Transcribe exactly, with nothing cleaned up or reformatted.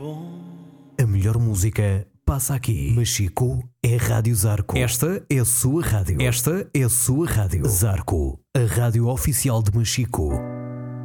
A melhor música passa aqui. Machico é Rádio Zarco. Esta é a sua rádio. Esta é a sua rádio. Zarco, a rádio oficial de Machico.